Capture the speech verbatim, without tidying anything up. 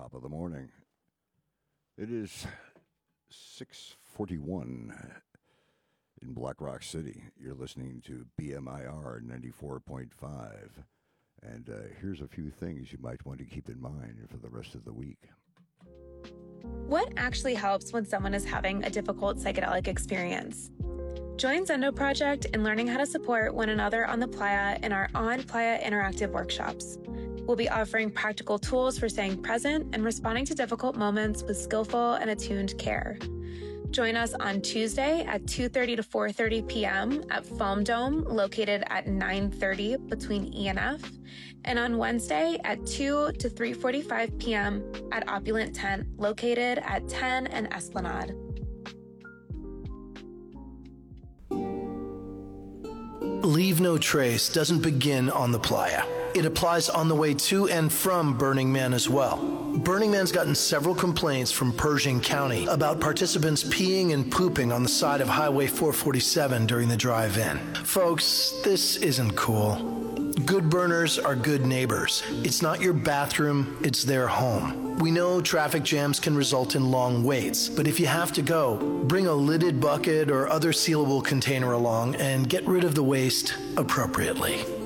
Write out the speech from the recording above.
top of the morning. It is six forty-one in Black Rock City. You're listening to B M I R ninety-four point five. And uh, here's a few things you might want to keep in mind for the rest of the week. What actually helps when someone is having a difficult psychedelic experience? Join Zendo Project in learning how to support one another on the playa in our On Playa interactive workshops. We'll be offering practical tools for staying present and responding to difficult moments with skillful and attuned care. Join us on Tuesday at two thirty to four thirty p.m. at Foam Dome, located at nine thirty between E and F, and on Wednesday at two to three forty-five p.m. at Opulent Tent, located at ten and Esplanade. Leave No Trace doesn't begin on the playa. It applies on the way to and from Burning Man as well. Burning Man's gotten several complaints from Pershing County about participants peeing and pooping on the side of Highway four forty-seven during the drive-in. Folks, this isn't cool. Good burners are good neighbors. It's not your bathroom, it's their home. We know traffic jams can result in long waits, but if you have to go, bring a lidded bucket or other sealable container along and get rid of the waste appropriately.